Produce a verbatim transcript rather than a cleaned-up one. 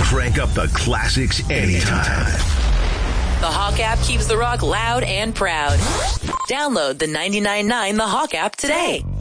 Crank up the classics anytime. The Hawk app keeps the rock loud and proud. Download the ninety-nine point nine The Hawk app today.